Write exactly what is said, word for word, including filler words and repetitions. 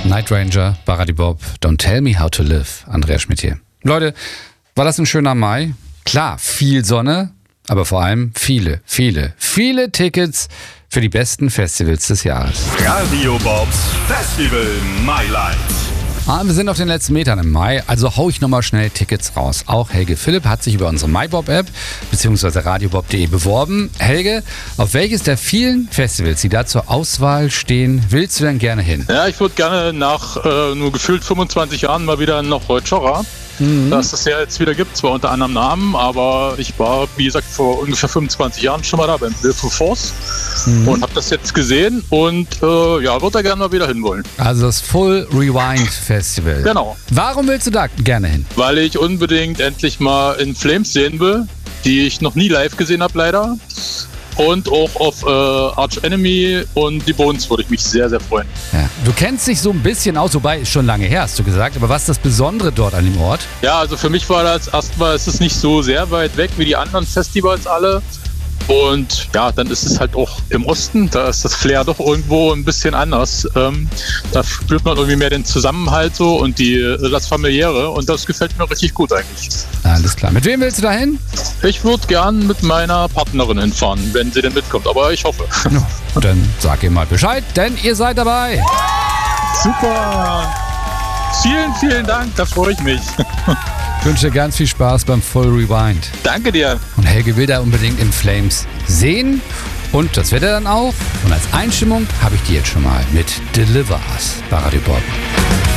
Night Ranger, Baradi Bob, Don't Tell Me How to Live, Andreas Schmidt hier. Leute, war das ein schöner Mai? Klar, viel Sonne, aber vor allem viele, viele, viele Tickets für die besten Festivals des Jahres. Radio Bobs Festival Mailand. Ah, wir sind auf den letzten Metern im Mai, also hau ich nochmal schnell Tickets raus. Auch Helge Philipp hat sich über unsere MyBob-App bzw. radiobob punkt de beworben. Helge, auf welches der vielen Festivals, die da zur Auswahl stehen, willst du denn gerne hin? Ja, ich würde gerne nach äh, nur gefühlt fünfundzwanzig Jahren mal wieder nach Chora. Mhm. Dass es ja jetzt wieder gibt, zwar unter anderem Namen, aber ich war, wie gesagt, vor ungefähr fünfundzwanzig Jahren schon mal da beim Willful Force mhm. und habe das jetzt gesehen und äh, ja, würde da gerne mal wieder hinwollen. Also das Full Rewind Festival. Genau. Warum willst du da gerne hin? Weil ich unbedingt endlich mal In Flames sehen will, die ich noch nie live gesehen habe, leider. Und auch auf äh, Arch Enemy und die Bones würde ich mich sehr, sehr freuen. Ja. Du kennst dich so ein bisschen aus, wobei ist schon lange her, hast du gesagt. Aber was ist das Besondere dort an dem Ort? Ja, also für mich war das erstmal, es ist nicht so sehr weit weg wie die anderen Festivals alle. Und ja, dann ist es halt auch im Osten, da ist das Flair doch irgendwo ein bisschen anders. Ähm, da spürt man irgendwie mehr den Zusammenhalt so und die, das Familiäre und das gefällt mir richtig gut eigentlich. Alles klar. Mit wem willst du da hin? Ich würde gern mit meiner Partnerin hinfahren, wenn sie denn mitkommt, aber ich hoffe. Und dann sag ihr mal Bescheid, denn ihr seid dabei. Super! Vielen, vielen Dank, da freue ich mich. Ich wünsche dir ganz viel Spaß beim Full Rewind. Danke dir. Und Helge will da unbedingt In Flames sehen. Und das wird er dann auch. Und als Einstimmung habe ich die jetzt schon mal mit Deliver Us bei Radio Bob.